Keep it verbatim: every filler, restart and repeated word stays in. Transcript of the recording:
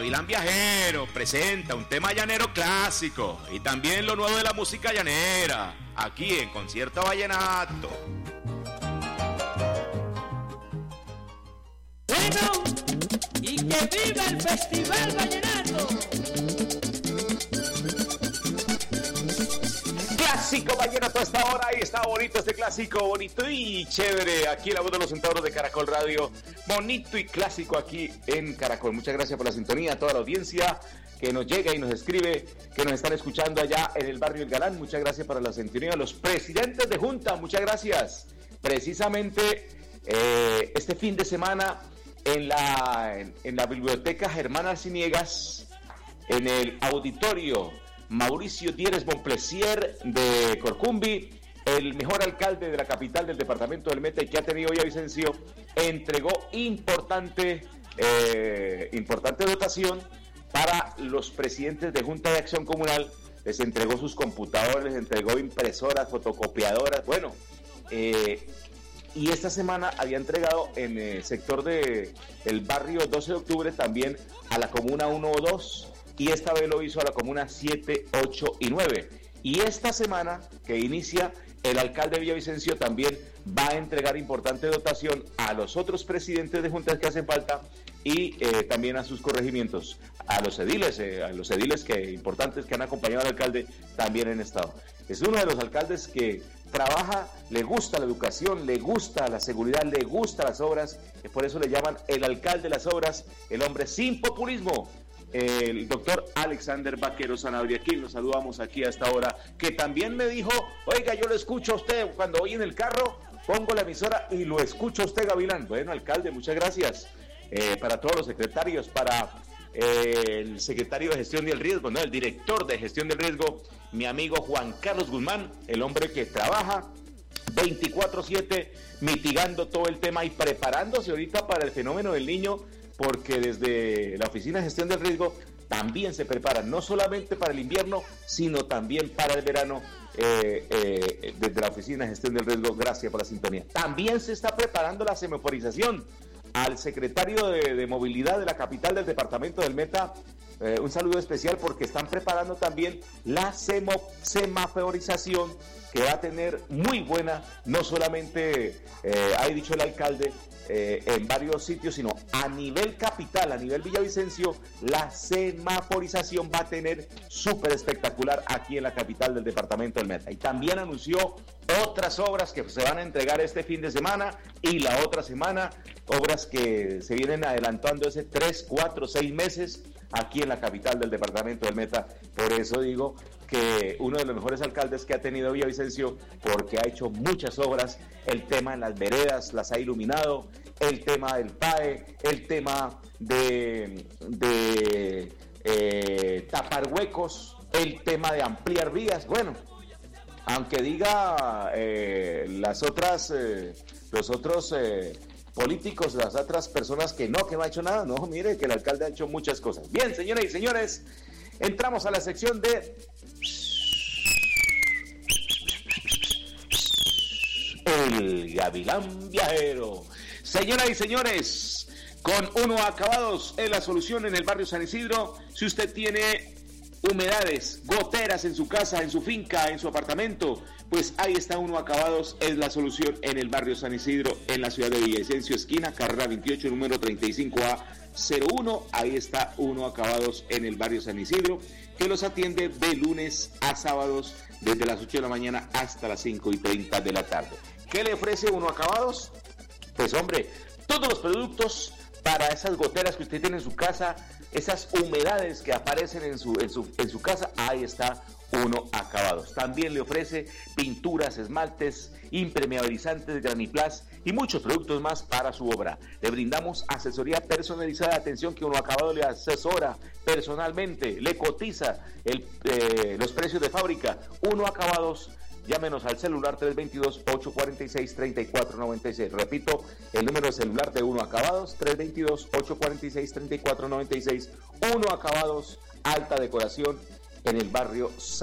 Gavilán Viajero presenta un tema llanero clásico y también lo nuevo de la música llanera, aquí en Concierto Vallenato. Bueno, y que viva el Festival Vallenato. Clásico vallenato a esta hora, y está bonito este clásico, bonito y chévere, aquí en la voz de los centauros de Caracol Radio, bonito y clásico aquí en Caracol. Muchas gracias por la sintonía, a toda la audiencia que nos llega y nos escribe, que nos están escuchando allá en el barrio El Galán. Muchas gracias por la sintonía, los presidentes de Junta, muchas gracias. Precisamente eh, este fin de semana en la, en, en la Biblioteca Germán Arciniegas, en el auditorio Mauricio Dieres Montplaisir de Corcumbi, el mejor alcalde de la capital del departamento del Meta y que ha tenido Villavicencio, entregó importante, eh, importante dotación para los presidentes de Junta de Acción Comunal. Les entregó sus computadores, les entregó impresoras, fotocopiadoras, bueno, eh, y esta semana había entregado en el sector del barrio doce de octubre también a la comuna uno o dos, y esta vez lo hizo a la comuna siete, ocho y nueve. Y esta semana que inicia, el alcalde de Villavicencio también va a entregar importante dotación a los otros presidentes de juntas que hacen falta y eh, también a sus corregimientos, a los ediles, eh, a los ediles que importantes que han acompañado al alcalde también en estado. Es uno de los alcaldes que trabaja, le gusta la educación, le gusta la seguridad, le gusta las obras, y por eso le llaman el alcalde de las obras, el hombre sin populismo. El doctor Alexander Vaquero Sanabria, quien lo saludamos aquí a esta hora, que también me dijo, oiga, yo lo escucho a usted cuando voy en el carro, pongo la emisora y lo escucho a usted, Gavilán. Bueno, alcalde, muchas gracias. Eh, para todos los secretarios, para eh, el secretario de Gestión del Riesgo, no, el director de Gestión del Riesgo, mi amigo Juan Carlos Guzmán, el hombre que trabaja veinticuatro siete mitigando todo el tema y preparándose ahorita para el fenómeno del Niño, porque desde la Oficina de Gestión del Riesgo también se preparan, no solamente para el invierno, sino también para el verano, eh, eh, desde la Oficina de Gestión del Riesgo. Gracias por la sintonía. También se está preparando la semaforización. Al secretario de, de Movilidad de la capital del departamento del Meta, eh, un saludo especial, porque están preparando también la semo, semaforización, que va a tener muy buena, no solamente, eh, ha dicho el alcalde, Eh, en varios sitios, sino a nivel capital, a nivel Villavicencio, la semaforización va a tener súper espectacular aquí en la capital del departamento del Meta. Y también anunció otras obras que se van a entregar este fin de semana y la otra semana, obras que se vienen adelantando hace tres, cuatro, seis meses aquí en la capital del departamento del Meta. Por eso digo que uno de los mejores alcaldes que ha tenido Villavicencio, porque ha hecho muchas obras, el tema en las veredas las ha iluminado, el tema del P A E, el tema de, de eh, tapar huecos, el tema de ampliar vías. Bueno, aunque diga eh, las otras, eh, los otros eh, políticos, las otras personas que no, que no ha hecho nada, no, mire que el alcalde ha hecho muchas cosas. Bien, señoras y señores, entramos a la sección de El Gavilán Viajero. Señoras y señores, con Uno Acabados es la solución en el barrio San Isidro. Si usted tiene humedades, goteras en su casa, en su finca, en su apartamento, pues ahí está Uno Acabados, es la solución en el barrio San Isidro, en la ciudad de Villavicencio, esquina carrera veintiocho, número treinta y cinco A cero uno. Ahí está Uno Acabados en el barrio San Isidro, que los atiende de lunes a sábados desde las ocho de la mañana hasta las cinco y treinta de la tarde. ¿Qué le ofrece Uno Acabados? Pues hombre, todos los productos para esas goteras que usted tiene en su casa, esas humedades que aparecen en su, en su, en su casa, ahí está Uno Acabados. También le ofrece pinturas, esmaltes, impermeabilizantes, Graniplas y muchos productos más para su obra. Le brindamos asesoría personalizada, atención que Uno Acabado le asesora personalmente, le cotiza el, eh, los precios de fábrica. Uno Acabados, llámenos al celular tres dos dos, ocho cuatro seis, tres cuatro nueve seis. Repito, el número de celular de Uno Acabados, tres dos dos, ocho cuatro seis, tres cuatro nueve seis. Uno Acabados, alta decoración en el barrio San